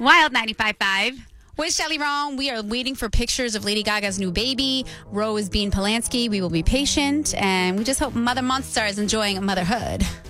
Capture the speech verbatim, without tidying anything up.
Wild ninety-five point five. With Shelly Wrong, we are waiting for pictures of Lady Gaga's new baby. Rose Bean Polanski. We will be patient, and we just hope Mother Monster is enjoying motherhood.